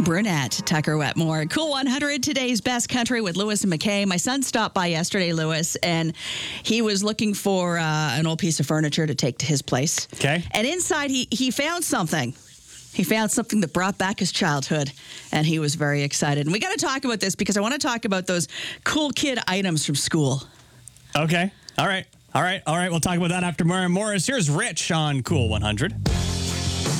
Brunette, Tucker Wetmore. Cool 100, today's best country with Lewis and McKay. My son stopped by yesterday, Lewis, and he was looking for an old piece of furniture to take to his place. Okay. And inside, he found something. He found something that brought back his childhood, and he was very excited. And we got to talk about this because I want to talk about those cool kid items from school. Okay. All right. We'll talk about that after Murray Morris. Here's Rich on Cool 100.